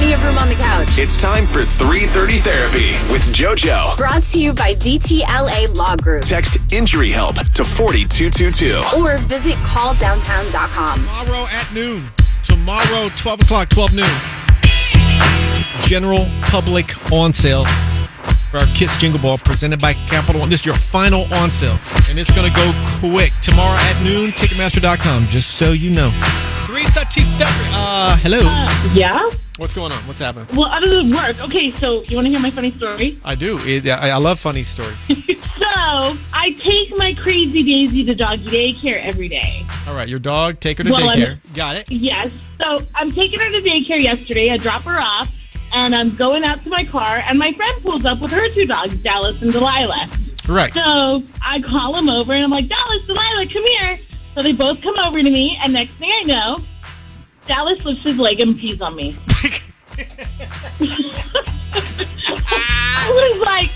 plenty of room on the couch. It's time for 3:30 Therapy with JoJo. Brought to you by DTLA Law Group. Text injury help to 42222. Or visit calldowntown.com. Tomorrow at noon. Tomorrow, 12 o'clock, 12 noon. General public on sale for our Kiss Jingle Ball presented by Capital One. This is your final on sale, and it's going to go quick. Tomorrow at noon, Ticketmaster.com, just so you know. 3:30. Hello. Yeah? What's going on? What's happening? Well, other than work. Okay, so you want to hear my funny story? I do. I love funny stories. So, I take my crazy Daisy to doggy daycare every day. All right, your dog, take her to daycare. Got it. Yes. So, I'm taking her to daycare yesterday. I drop her off, and I'm going out to my car, and my friend pulls up with her two dogs, Dallas and Delilah. Right. So, I call them over, and I'm like, Dallas, Delilah, come here. So, they both come over to me, and next thing I know, Dallas lifts his leg and pees on me. I was like,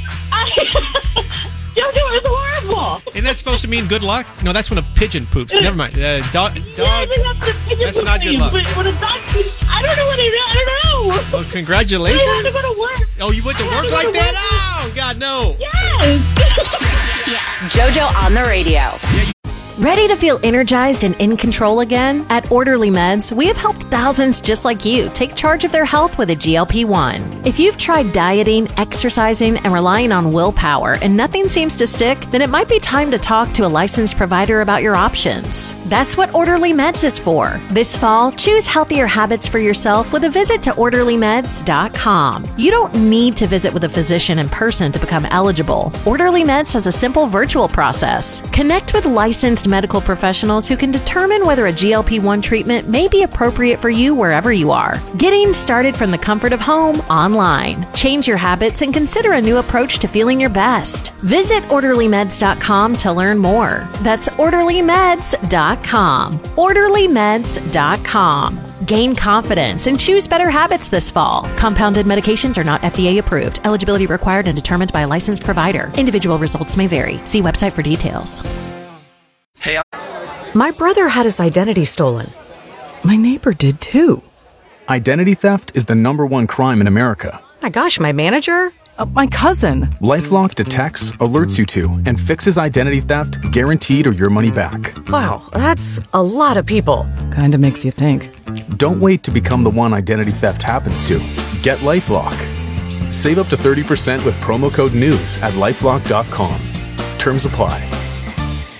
Jojo, it was horrible. Isn't that supposed to mean good luck? No, that's when a pigeon poops. Never mind. Dog. Yeah, I think that's what a pigeon That's not good luck. But when a dog poops, I don't know what I don't know. Well, congratulations. I had to go to work. Oh, you went to work like that? Oh, God, no. Yes. JoJo on the radio. Ready to feel energized and in control again? At Orderly Meds, we have helped thousands just like you take charge of their health with a GLP-1. If you've tried dieting, exercising, and relying on willpower and nothing seems to stick, then it might be time to talk to a licensed provider about your options. That's what Orderly Meds is for. This fall, choose healthier habits for yourself with a visit to OrderlyMeds.com. You don't need to visit with a physician in person to become eligible. Orderly Meds has a simple virtual process. Connect with licensed medical professionals who can determine whether a GLP-1 treatment may be appropriate for you wherever you are. Getting started from the comfort of home online. Change your habits and consider a new approach to feeling your best. Visit OrderlyMeds.com to learn more. That's OrderlyMeds.com. OrderlyMeds.com. Gain confidence and choose better habits this fall. Compounded medications are not FDA approved. Eligibility required and determined by a licensed provider. Individual results may vary. See website for details. Hey, My brother had his identity stolen. My neighbor did too. Identity theft is the #1 crime in America. My gosh, my manager? My cousin. LifeLock detects, alerts you to, and fixes identity theft guaranteed or your money back. Wow, that's a lot of people. Kinda makes you think. Don't wait to become the one identity theft happens to. Get LifeLock. Save up to 30% with promo code NEWS at LifeLock.com. Terms apply.